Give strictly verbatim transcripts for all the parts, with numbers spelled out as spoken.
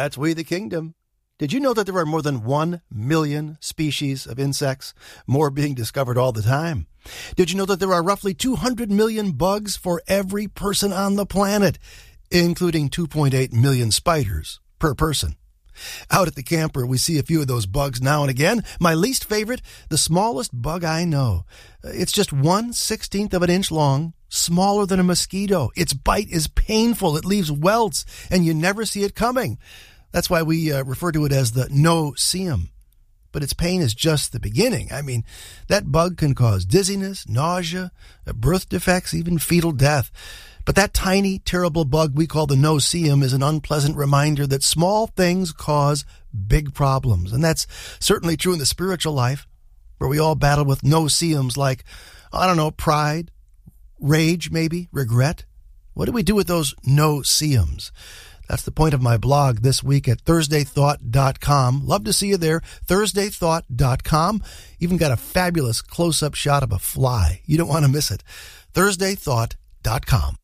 That's We the Kingdom. Did you know that there are more than one million species of insects, more being discovered all the time? Did you know that there are roughly two hundred million bugs for every person on the planet, including two point eight million spiders per person? Out at the camper, we see a few of those bugs now and again. My least favorite, the smallest bug I know. It's just one sixteenth of an inch long, smaller than a mosquito. Its bite is painful. It leaves welts, and you never see it coming. That's why we uh, refer to it as the no-see-um. But its pain is just the beginning. I mean, that bug can cause dizziness, nausea, birth defects, even fetal death. But that tiny, terrible bug we call the no-see-um is an unpleasant reminder that small things cause big problems. And that's certainly true in the spiritual life, where we all battle with no-see-ums like, I don't know, pride, rage maybe, regret. What do we do with those no-see-ums? That's the point of my blog this week at Thursday Thought dot com. Love to see you there, Thursday Thought dot com. Even got a fabulous close-up shot of a fly. You don't want to miss it. Thursday Thought dot com.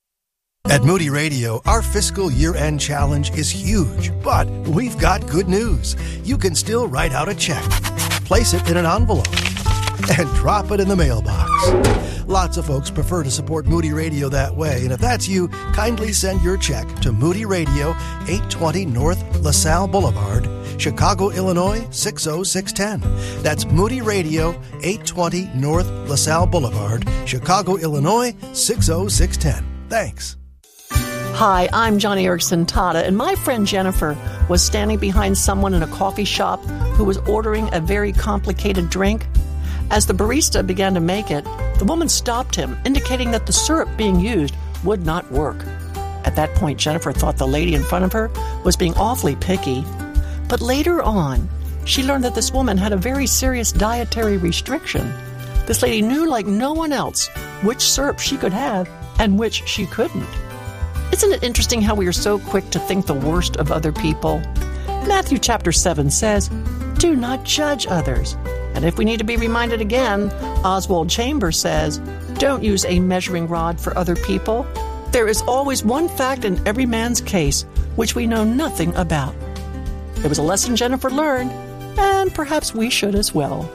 At Moody Radio, our fiscal year-end challenge is huge, but we've got good news. You can still write out a check, place it in an envelope, and drop it in the mailbox. Lots of folks prefer to support Moody Radio that way, and if that's you, kindly send your check to Moody Radio, eight twenty North LaSalle Boulevard, Chicago, Illinois, six oh six one oh. That's Moody Radio, eight twenty North LaSalle Boulevard, Chicago, Illinois, six oh six one oh. Thanks. Hi, I'm Johnny Erickson Tada, and my friend Jennifer was standing behind someone in a coffee shop who was ordering a very complicated drink. As the barista began to make it, the woman stopped him, indicating that the syrup being used would not work. At that point, Jennifer thought the lady in front of her was being awfully picky. But later on, she learned that this woman had a very serious dietary restriction. This lady knew like no one else which syrup she could have and which she couldn't. Isn't it interesting how we are so quick to think the worst of other people? Matthew chapter seven says, "Do not judge others." And if we need to be reminded again, Oswald Chambers says, "Don't use a measuring rod for other people. There is always one fact in every man's case which we know nothing about." It was a lesson Jennifer learned, and perhaps we should as well.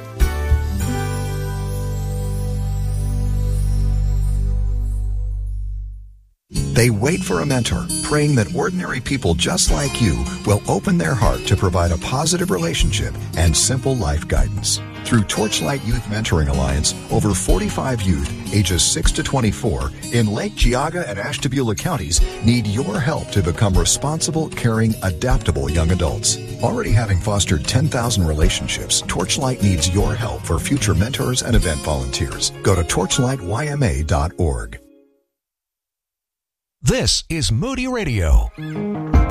They wait for a mentor, praying that ordinary people just like you will open their heart to provide a positive relationship and simple life guidance. Through Torchlight Youth Mentoring Alliance, over forty-five youth, ages six to twenty-four, in Lake Geauga and Ashtabula counties need your help to become responsible, caring, adaptable young adults. Already having fostered ten thousand relationships, Torchlight needs your help for future mentors and event volunteers. Go to torchlight y m a dot org. This is Moody Radio.